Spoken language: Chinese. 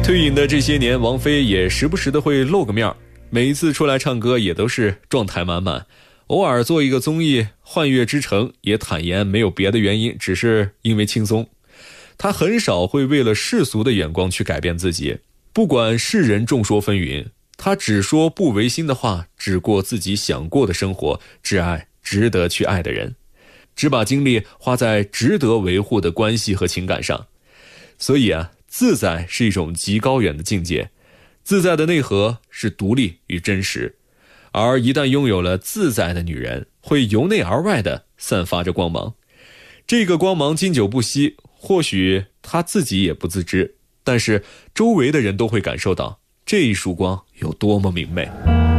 退隐的这些年，王菲也时不时的会露个面，每一次出来唱歌也都是状态满满，偶尔做一个综艺《幻乐之城》，也坦言没有别的原因，只是因为轻松。她很少会为了世俗的眼光去改变自己，不管世人众说纷纭，她只说不违心的话，只过自己想过的生活，只爱值得去爱的人，只把精力花在值得维护的关系和情感上。所以自在是一种极高远的境界，自在的内核是独立与真实，而一旦拥有了自在的女人，会由内而外的散发着光芒。这个光芒经久不息，或许她自己也不自知，但是周围的人都会感受到这一束光有多么明媚。